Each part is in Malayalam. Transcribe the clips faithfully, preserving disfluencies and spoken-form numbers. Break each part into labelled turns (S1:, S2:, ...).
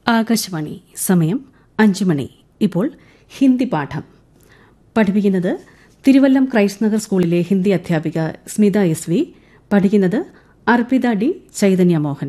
S1: ആകാശവാണി. സമയം അഞ്ചു മണി. ഇപ്പോൾ ഹിന്ദി പാഠം പഠിപ്പിക്കുന്നത് തിരുവല്ലം ക്രൈസ്റ്റ് നഗർ സ്കൂളിലെ ഹിന്ദി അധ്യാപിക സ്മിത എസ് വി. പഠിക്കുന്നത് अर्पिता डी, चैतन्य मोहन.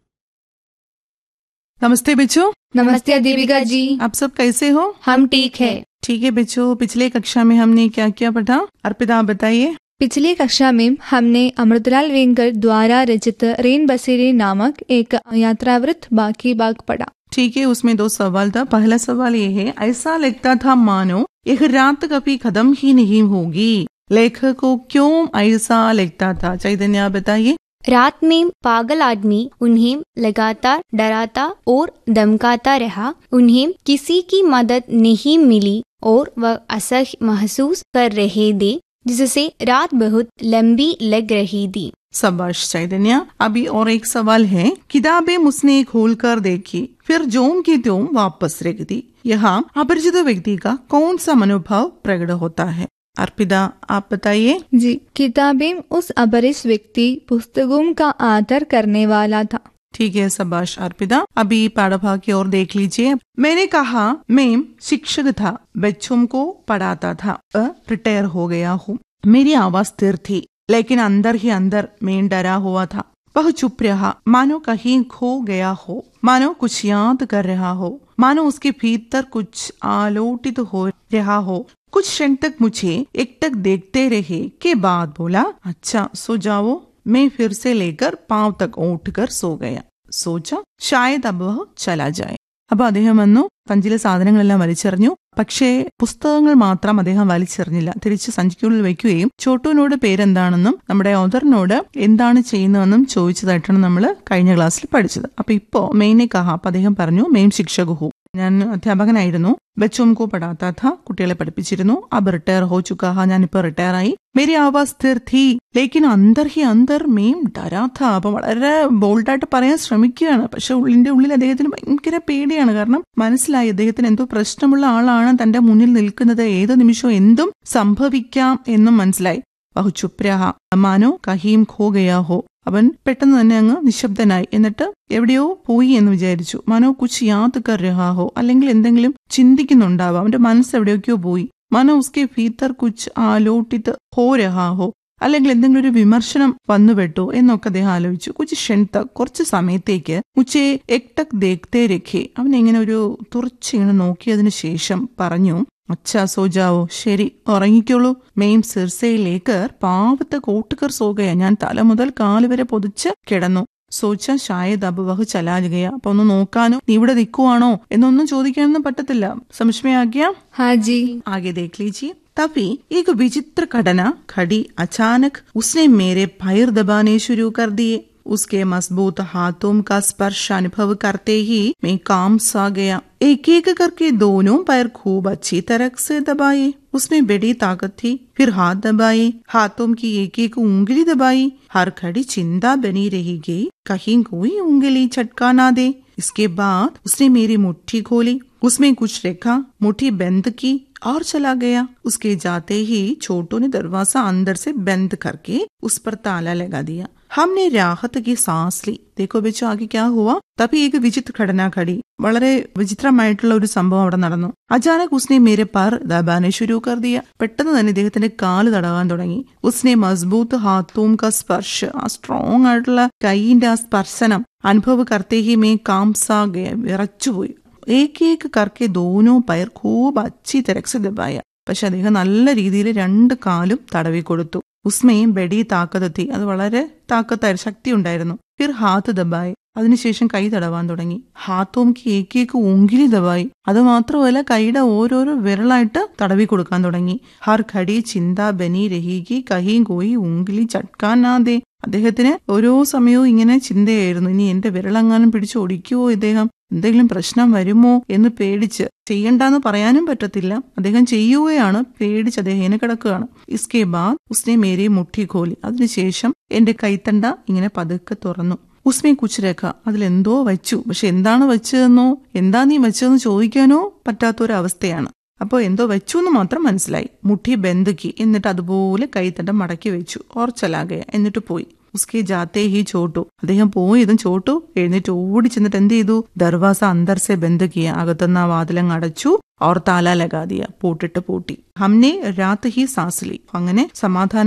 S2: नमस्ते बच्चों.
S3: नमस्ते दीपिका जी.
S2: आप सब कैसे हो?
S3: हम ठीक है.
S2: ठीक है बच्चों, पिछले कक्षा में हमने क्या क्या पढ़ा? अर्पिता आप बताइए.
S3: पिछली कक्षा में हमने अमृतलाल वेंकर द्वारा रचित रेन बसेरे नामक एक यात्रावृत्त बाकी बाग पढ़ा.
S2: ठीक है, उसमें दो सवाल था. पहला सवाल ये है, ऐसा लगता था मानो यह रात कभी खत्म ही नहीं होगी. लेखक को क्यों ऐसा लगता था? चैतन्य आप बताइए.
S4: रात में पागल आदमी उन्हें लगातार डराता और धमकाता रहा. उन्हें किसी की मदद नहीं मिली और वह असह्य महसूस कर रहे थे, जिससे रात बहुत लंबी लग रही थी.
S2: शाबाश चैतन्य. अभी और एक सवाल है. किताबें उसने खोल कर देखी, फिर जोम की त्यों वापस रख दी. यहाँ अपरिचित व्यक्ति का कौन सा मनोभाव प्रकट होता है? अर्पिता आप बताइए.
S3: जी, किताबें उस अपरिचित व्यक्ति पुस्तकों का आदर करने वाला था.
S2: ठीक है, शाबाश अर्पिता. अभी पाठभाग की ओर देख लीजिए. मैंने कहा मैं शिक्षक था, बच्चों को पढ़ाता था. रिटायर हो गया हूँ. मेरी आवाज स्थिर थी, लेकिन अंदर ही अंदर मैं डरा हुआ था. वह चुप रहा, मानो कहीं खो गया हो, मानो कुछ याद कर रहा हो, मानो उसके भीतर कुछ आलोटित हो रहा हो. कुछ क्षण तक मुझे एकटक देखते रहे के बाद बोला, अच्छा सो जाओ. मैं फिर से लेकर पांव तक उठकर सो गया. सोचा शायद अब वह चला जाए. അപ്പൊ അദ്ദേഹം വന്നു, സഞ്ചിയിലെ സാധനങ്ങളെല്ലാം വലിച്ചെറിഞ്ഞു. പക്ഷേ പുസ്തകങ്ങൾ മാത്രം അദ്ദേഹം വലിച്ചെറിഞ്ഞില്ല. തിരിച്ച് സഞ്ചിക്കുള്ളിൽ വയ്ക്കുകയും ചോട്ടുവിനോട് പേരെന്താണെന്നും നമ്മുടെ ഓതറിനോട് എന്താണ് ചെയ്യുന്നതെന്നും ചോദിച്ചതായിട്ടാണ് നമ്മൾ കഴിഞ്ഞ ക്ലാസ്സിൽ പഠിച്ചത്. അപ്പൊ ഇപ്പോ മെയിനെ കഹ, അപ്പൊ അദ്ദേഹം പറഞ്ഞു മെയിൻ ശിക്ഷക ഹു, ഞാൻ അധ്യാപകനായിരുന്നു. ബച്ചോം കോ പഠാത്താ ഥാ, കുട്ടികളെ പഠിപ്പിച്ചിരുന്നു. അബ് റിട്ടയർ ഹോ ചുക്കാ ഹാ, ഞാനിപ്പോ റിട്ടയർ ആയി. മേരി ആവാസ് സ്ഥിർ ഥി, ലേക്കിൻ അന്തർ ഹി അന്തർ മേം ഡരാ ഥാ. അപ്പൊ വളരെ ബോൾഡായിട്ട് പറയാൻ ശ്രമിക്കുകയാണ്. പക്ഷെ ഉള്ളിന്റെ ഉള്ളിൽ അദ്ദേഹത്തിന് ഭയങ്കര പേടിയാണ്. കാരണം മനസ്സിലായി അദ്ദേഹത്തിന് എന്തോ പ്രശ്നമുള്ള ആളാണ് തന്റെ മുന്നിൽ നിൽക്കുന്നത്, ഏത് നിമിഷവും എന്തും സംഭവിക്കാം എന്നും മനസ്സിലായി. ബഹു ചുപ്രഹ മാനോ കഹീം ഖോ ഗയാ ഹോ, അവൻ പെട്ടെന്ന് തന്നെ അങ്ങ് നിശബ്ദനായി. എന്നിട്ട് എവിടെയോ പോയി എന്ന് വിചാരിച്ചു. മനോ കുച്ച് യാദ് കർ രഹാ ഹോ, അല്ലെങ്കിൽ എന്തെങ്കിലും ചിന്തിക്കുന്നുണ്ടാവാം, അവന്റെ മനസ്സ് എവിടെയൊക്കെയോ പോയി. മനോ ഉസ്കെ ഭീതർ കുച്ച് ആലോട്ടിത് ഹോ രഹാ ഹോ, അല്ലെങ്കിൽ എന്തെങ്കിലും ഒരു വിമർശനം വന്നുപെട്ടു എന്നൊക്കെ അദ്ദേഹം ആലോചിച്ചു. കുച്ച് ക്ഷൺ തക്, കുറച്ച് സമയത്തേക്ക് മുച്ചേ എക്ടക് ദേഖ്തേ രഖേ, അവൻ ഇങ്ങനെ ഒരു തുറച്ചിങ്ങനെ നോക്കിയതിനു ശേഷം പറഞ്ഞു, അച്ഛാ സോജാവോ, ശരി ഉറങ്ങിക്കോളൂ. മെയിം സിർസയിലേക്ക് പാവത്തെ കോട്ടുകർ സോകയ, ഞാൻ തല മുതൽ കാല് വരെ പൊതിച്ച് കിടന്നു. സോച്ച ഷായദ് അബ് വഹ് ചലാജുകയ, അപ്പൊ ഒന്ന് നോക്കാനോ നീ ഇവിടെ നിൽക്കുവാണോ എന്നൊന്നും ചോദിക്കാനൊന്നും പറ്റത്തില്ല. സമഷ്മയാക്കിയ
S3: ഹാജി
S2: ആകെ ദേഖ് ലീജിയെ. तभी एक विचित्र घटना घटी. अचानक उसने मेरे पैर दबाने शुरू कर दिए. उसके मजबूत हाथों का स्पर्श अनुभव करते ही मैं काम सा गया. एक एक करके दोनों पैर खूब अच्छी तरह से दबाए. उसमें बड़ी ताकत थी. फिर हाथ दबाए, हाथों की एक एक उंगली दबाई. हर घड़ी चिंता बनी रहेगी कहीं कोई उंगली चटका ना दे. इसके बाद उसने मेरी मुट्ठी खोली, उसमें कुछ रखा, मुट्ठी बंद की और चला गया. उसके जाते ही छोटू ने दरवाजा अंदर से बंद करके उस पर ताला लगा दिया. हमने राहत की सांस ली. देखो बच्चों आगे क्या हुआ. तभी एक विचित्र घटना घड़ी. വളരെ വിചിത്രമായിട്ടുള്ള ഒരു സംഭവം അവിടെ നടന്നു. അചാനക് ഉസ്നെ മേരെ പാർ ദബാനെ ശുരു കർ ദിയ, പെട്ടെന്ന് തന്നെ ഇദ്ദേഹത്തിന്റെ കാല് തടവാൻ തുടങ്ങി. ഉസ്നെ മസ്ബൂത്ത് ഹാത്തൂം കാ സ്പർശ്, ആ സ്ട്രോങ് ആയിട്ടുള്ള കൈയിന്റെ ആ സ്പർശനം അനുഭവ കർത്തേ ഹി മേ കാം സാ ഗയ, വിറച്ചുപോയി. ഏക് ഏക് കർക്കെ ദോനോ പയർ ഖൂബ് അച്ചി തിരക്സ് ദബായ, പക്ഷെ അദ്ദേഹം നല്ല രീതിയിൽ രണ്ട് കാലും തടവി കൊടുത്തു. ഉസ്മയും ബെഡി താക്കത്തെത്തി, അത് വളരെ താക്കത്തായിരുന്നു, ശക്തി ഉണ്ടായിരുന്നു. ഫിർ ഹാത്ത് ദബായി, അതിനുശേഷം കൈ തടവാൻ തുടങ്ങി. ഹാത്തോംക്ക് ഏക്കേക്ക് ഉങ്കിലി ദബായി, അത് മാത്രമല്ല കൈയുടെ ഓരോരോ വിരളായിട്ട് തടവി കൊടുക്കാൻ തുടങ്ങി. ഹർ ഘടി ചിന്ത ബനി രഹീകി കഹീം കോയി ഉങ്കിലി ചട്കാനാദേ, അദ്ദേഹത്തിന് ഓരോ സമയവും ഇങ്ങനെ ചിന്തയായിരുന്നു, ഇനി എന്റെ വിരളെങ്ങാനും പിടിച്ചൊടിക്കുവോ ഇദ്ദേഹം, എന്തെങ്കിലും പ്രശ്നം വരുമോ എന്ന് പേടിച്ച്. ചെയ്യണ്ടെന്ന് പറയാനും പറ്റത്തില്ല, അദ്ദേഹം ചെയ്യുകയാണ്, പേടിച്ച് അദ്ദേഹം ഇങ്ങനെ കിടക്കുകയാണ്. ഇസ്കേ ബാദ് ഉസ്നെ മേരെ മുട്ടി ഖോലി, അതിനുശേഷം എന്റെ കൈത്തണ്ട ഇങ്ങനെ പതുക്കെ തുറന്നു. ഉസ്മേ കുച്ച് രേഖ, അതിലെന്തോ വച്ചു, പക്ഷെ എന്താണ് വെച്ചതെന്നോ എന്താ നീ വെച്ചതെന്ന് ചോദിക്കാനോ പറ്റാത്തൊരവസ്ഥയാണ്. അപ്പോൾ എന്തോ വെച്ചു എന്ന് മാത്രം മനസ്സിലായി. മുട്ടി ബന്ധുക്കി, എന്നിട്ട് അതുപോലെ കൈത്തണ്ട മടക്കി വെച്ചു. ഓർച്ചലാകെ, എന്നിട്ട് പോയി. ഉസ്കെ ജാത്തെ ഹി ചോട്ടു, അദ്ദേഹം പോയതും ചോട്ടു എഴുന്നേറ്റ് ഓടി ചെന്നിട്ട് എന്ത് ചെയ്തു, ദർവാസ അന്തർ സെ ബന്ദ് കിയ, അകത്തുനിന്ന് ആ വാതിലങ്ങ് അടച്ചു. और ताला लगा दिया, പൂട്ടിട്ട് പൂട്ടി. हमने रात ही सांस ली, അങ്ങനെ സമാധാന